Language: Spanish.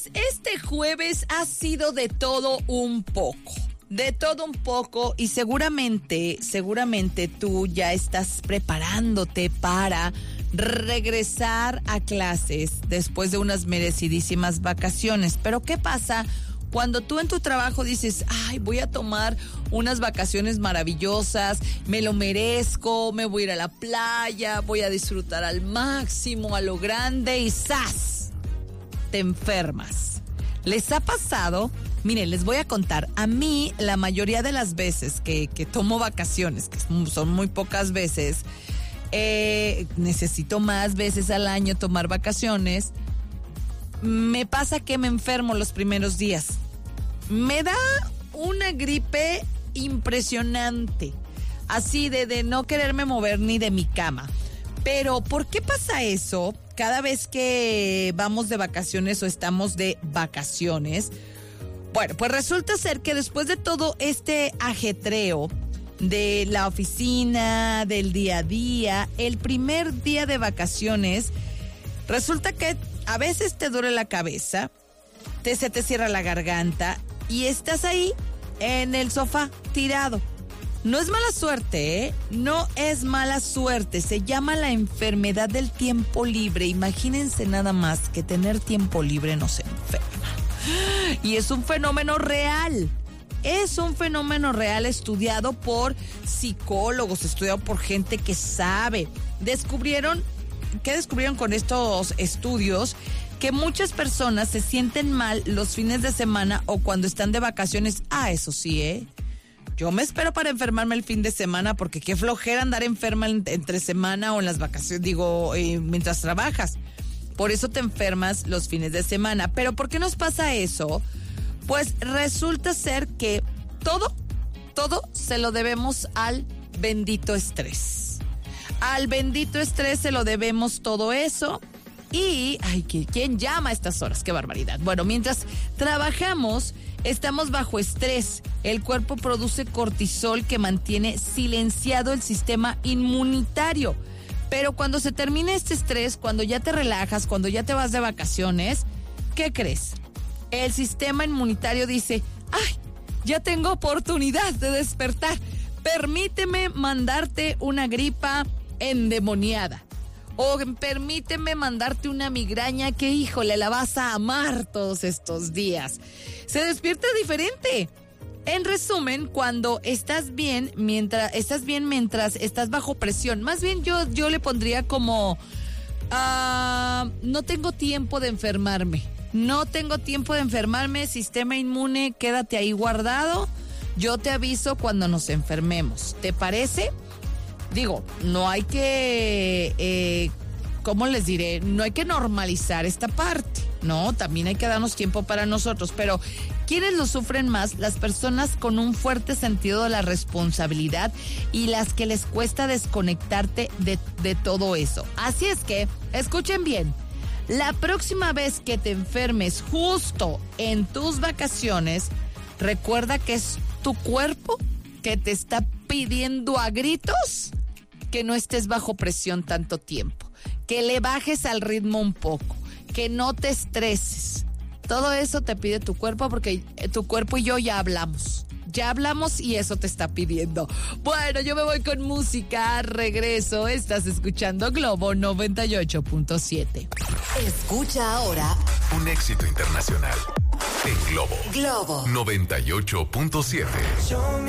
Este jueves ha sido de todo un poco. De todo un poco y seguramente tú ya estás preparándote para regresar a clases después de unas merecidísimas vacaciones. Pero ¿qué pasa cuando tú en tu trabajo dices, ay, voy a tomar unas vacaciones maravillosas, me lo merezco, me voy a ir a la playa, voy a disfrutar al máximo, a lo grande y ¡zas! Te enfermas. ¿Les ha pasado? Miren, les voy a contar. A mí, la mayoría de las veces que tomo vacaciones, que son muy pocas veces, necesito más veces al año tomar vacaciones, me pasa que me enfermo los primeros días. Me da una gripe impresionante, así de no quererme mover ni de mi cama. Pero, ¿por qué pasa eso cada vez que vamos de vacaciones o estamos de vacaciones? Bueno, pues resulta ser que después de todo este ajetreo de la oficina, del día a día, el primer día de vacaciones, resulta que a veces te duele la cabeza, se te cierra la garganta y estás ahí en el sofá tirado. No es mala suerte, ¿eh? No es mala suerte. Se llama la enfermedad del tiempo libre. Imagínense nada más que tener tiempo libre nos enferma. Y es un fenómeno real. Es un fenómeno real estudiado por psicólogos, estudiado por gente que sabe. ¿Qué descubrieron con estos estudios? Que muchas personas se sienten mal los fines de semana o cuando están de vacaciones. Ah, eso sí, yo me espero para enfermarme el fin de semana porque qué flojera andar enferma entre semana o en las vacaciones, mientras trabajas. Por eso te enfermas los fines de semana. ¿Pero por qué nos pasa eso? Pues resulta ser que todo se lo debemos al bendito estrés. Al bendito estrés se lo debemos todo eso. Y, ¿quién llama a estas horas? ¡Qué barbaridad! Bueno, mientras trabajamos, estamos bajo estrés. El cuerpo produce cortisol que mantiene silenciado el sistema inmunitario. Pero cuando se termina este estrés, cuando ya te relajas, cuando ya te vas de vacaciones, ¿qué crees? El sistema inmunitario dice, ¡ay! Ya tengo oportunidad de despertar. Permíteme mandarte una gripa endemoniada. O permíteme mandarte una migraña que, híjole, la vas a amar todos estos días. Se despierta diferente. En resumen, cuando estás bien mientras estás bajo presión. Más bien yo le pondría como, no tengo tiempo de enfermarme. No tengo tiempo de enfermarme, sistema inmune, quédate ahí guardado. Yo te aviso cuando nos enfermemos. ¿Te parece? Digo, no hay que, ¿cómo les diré? No hay que normalizar esta parte, ¿no? También hay que darnos tiempo para nosotros, pero ¿quiénes lo sufren más? Las personas con un fuerte sentido de la responsabilidad y las que les cuesta desconectarte de todo eso. Así es que, escuchen bien, la próxima vez que te enfermes justo en tus vacaciones, recuerda que es tu cuerpo que te está pidiendo a gritos que no estés bajo presión tanto tiempo, que le bajes al ritmo un poco, que no te estreses. Todo eso te pide tu cuerpo porque tu cuerpo y yo ya hablamos y eso te está pidiendo. Bueno, yo me voy con música, regreso. Estás escuchando Globo 98.7. Escucha ahora un éxito internacional en Globo 98.7.